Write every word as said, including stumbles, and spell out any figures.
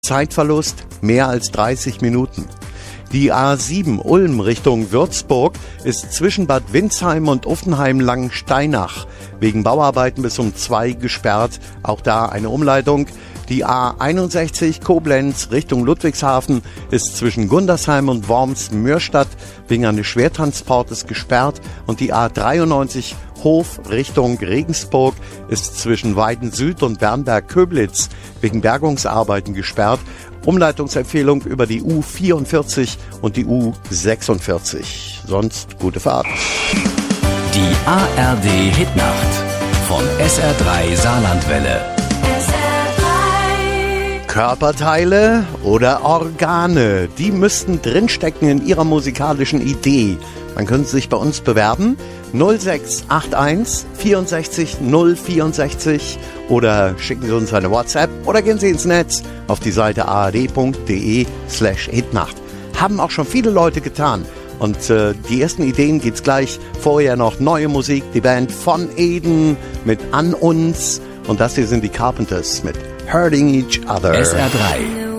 Zeitverlust mehr als dreißig Minuten. Die A sieben Ulm Richtung Würzburg ist zwischen Bad Windsheim und Uffenheim-Langensteinach wegen Bauarbeiten bis um zwei gesperrt. Auch da eine Umleitung. Die A einundsechzig Koblenz Richtung Ludwigshafen ist zwischen Gundersheim und Worms-Mörstadt wegen eines Schwertransportes gesperrt. Und die A dreiundneunzig Hof Richtung Regensburg ist zwischen Weiden Süd und Bernberg-Köblitz wegen Bergungsarbeiten gesperrt. Umleitungsempfehlung über die U vierundvierzig und die U sechsundvierzig. Sonst gute Fahrt. Die A R D Hitnacht von S R drei Saarlandwelle. Körperteile oder Organe, die müssten drinstecken in Ihrer musikalischen Idee. Dann können Sie sich bei uns bewerben. null sechs acht eins vierundsechzig null vierundsechzig oder schicken Sie uns eine WhatsApp oder gehen Sie ins Netz auf die Seite ard.de slash hitnacht. Haben auch schon viele Leute getan. Und äh, die ersten Ideen geht's gleich. Vorher noch neue Musik, die Band von Eden mit An uns. Und das hier sind die Carpenters mit Hurting Each Other. S R drei